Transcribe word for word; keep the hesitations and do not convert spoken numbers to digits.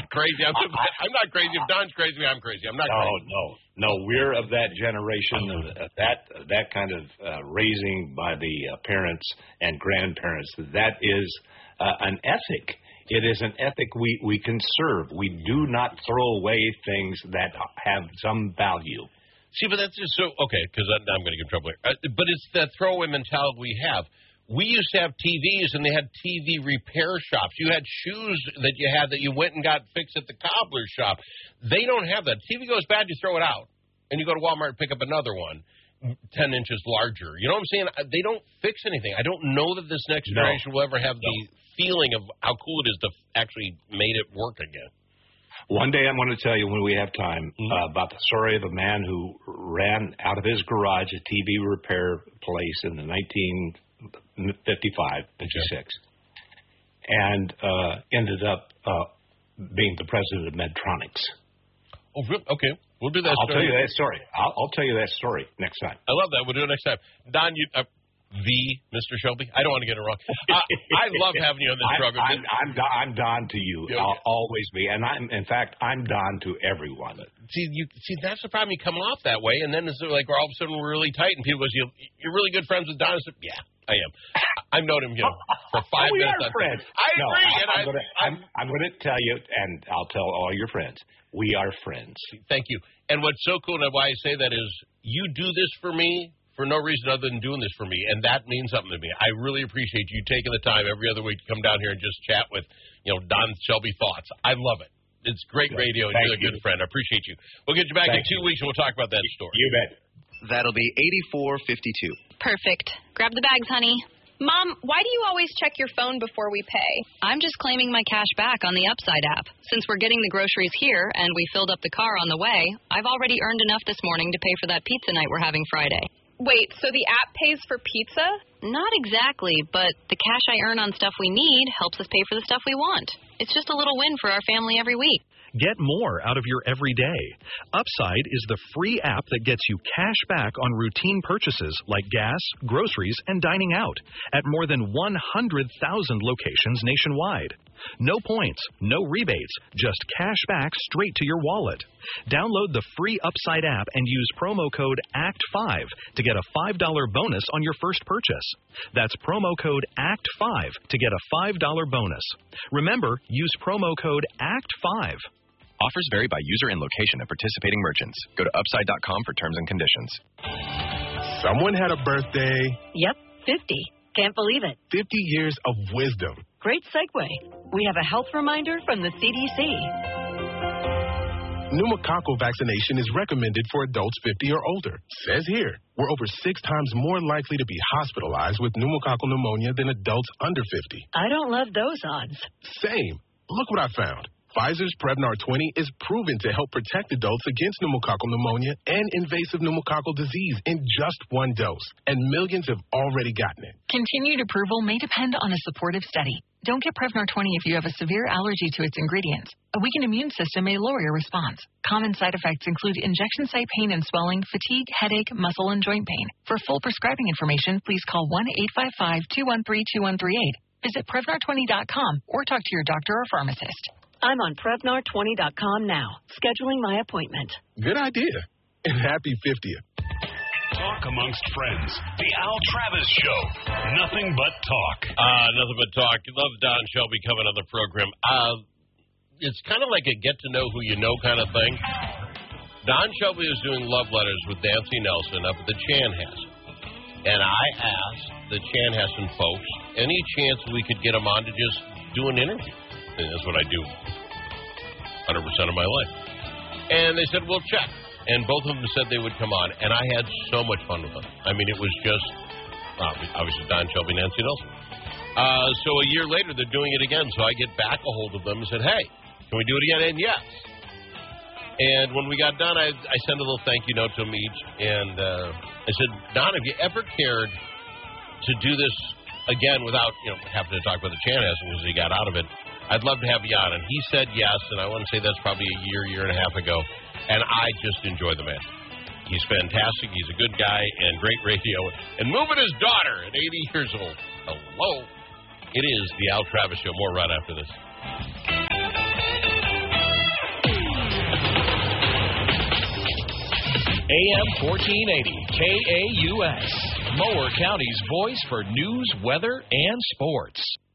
crazy. I'm, I'm not crazy. If Don's crazy, I'm crazy. I'm not no, crazy. No, no, no. We're of that generation, uh, that that kind of uh, raising by the uh, parents and grandparents. That is uh, an ethic. It is an ethic we, we conserve. We do not throw away things that have some value. See, but that's just so, okay, because I'm going to get in trouble here. Uh, but it's that throwaway mentality we have. We used to have T Vs, and they had T V repair shops. You had shoes that you had that you went and got fixed at the cobbler shop. They don't have that. T V goes bad, you throw it out. And you go to Walmart and pick up another one, ten inches larger. You know what I'm saying? They don't fix anything. I don't know that this next no. generation will ever have no. the feeling of how cool it is to actually made it work again. One day I'm going to tell you when we have time mm-hmm. uh, about the story of a man who ran out of his garage a T V repair place in the nineteen fifty-five, fifty-six, and uh, ended up uh, being the president of Medtronics. Oh, really? Okay. We'll do that I'll story. tell you that story. I'll, I'll tell you that story next time. I love that. We'll do it next time. Don, you... Uh, The Mister Shelby? I don't want to get it wrong. Uh, I love having you on this program. I'm, I'm, I'm, I'm Don to you. Yeah, I'll yeah. always be. And I'm, in fact, I'm Don to everyone. See, you see, that's the problem. You come off that way, and then it's like we're all of a sudden we're really tight, and people go, you, you're really good friends with Don. I said, yeah, I am. I've known him, you know, for five oh, we minutes. are friends. I no, agree. I, and I'm, I, gonna, I'm, I'm going to tell you, and I'll tell all your friends, we are friends. Thank you. And what's so cool, and why I say that is you do this for me for no reason other than doing this for me, and that means something to me. I really appreciate you taking the time every other week to come down here and just chat with, you know, Don Shelby Thoughts. I love it. It's great radio, and Thank you're a you. good friend. I appreciate you. We'll get you back Thank in two you. weeks, and we'll talk about that story. You bet. That'll be eighty-four fifty-two. Perfect. Grab the bags, honey. Mom, why do you always check your phone before we pay? I'm just claiming my cash back on the Upside app. Since we're getting the groceries here and we filled up the car on the way, I've already earned enough this morning to pay for that pizza night we're having Friday. Wait, so the app pays for pizza? Not exactly, but the cash I earn on stuff we need helps us pay for the stuff we want. It's just a little win for our family every week. Get more out of your everyday. Upside is the free app that gets you cash back on routine purchases like gas, groceries, and dining out at more than one hundred thousand locations nationwide. No points, no rebates, just cash back straight to your wallet. Download the free Upside app and use promo code A C T five to get a five dollars bonus on your first purchase. That's promo code A C T five to get a five dollars bonus. Remember, use promo code A C T five. Offers vary by user and location of participating merchants. Go to upside dot com for terms and conditions. Someone had a birthday. Yep, fifty. Can't believe it. fifty years of wisdom. Great segue. We have a health reminder from the C D C. Pneumococcal vaccination is recommended for adults fifty or older. Says here, we're over six times more likely to be hospitalized with pneumococcal pneumonia than adults under fifty. I don't love those odds. Same. Look what I found. Pfizer's Prevnar twenty is proven to help protect adults against pneumococcal pneumonia and invasive pneumococcal disease in just one dose. And millions have already gotten it. Continued approval may depend on a supportive study. Don't get Prevnar twenty if you have a severe allergy to its ingredients. A weakened immune system may lower your response. Common side effects include injection site pain and swelling, fatigue, headache, muscle, and joint pain. For full prescribing information, please call one eight five five, two one three, two one three eight. Visit Prevnar twenty dot com or talk to your doctor or pharmacist. I'm on Prevnar twenty dot com now, scheduling my appointment. Good idea. And happy fiftieth. Talk amongst friends. The Al Travis Show. Nothing but talk. Uh, nothing but talk. Love Don Shelby coming on the program. Uh, it's kind of like a get-to-know-who-you-know kind of thing. Don Shelby is doing love letters with Nancy Nelson up at the Chanhassen. And I asked the Chanhassen folks any chance we could get them on to just do an interview. And that's what I do one hundred percent of my life. And they said, we'll check. And both of them said they would come on. And I had so much fun with them. I mean, it was just, obviously, Don Shelby, Nancy Nelson. Uh, so a year later, they're doing it again. So I get back a hold of them and said, hey, can we do it again? And yes. And when we got done, I, I sent a little thank you note to them each. And uh, I said, Don, have you ever cared to do this again without, you know, having to talk about the Chanhassen because he got out of it? I'd love to have you on. And he said yes, and I want to say that's probably a year, year and a half ago. And I just enjoy the man. He's fantastic. He's a good guy and great radio. And moving his daughter at eighty years old. Hello. It is the Al Travis Show. More right after this. A M fourteen eighty K A U S, Mower County's voice for news, weather, and sports.